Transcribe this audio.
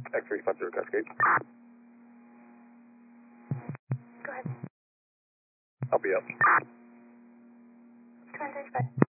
X350 Cascade. Go ahead. I'll be up. 235.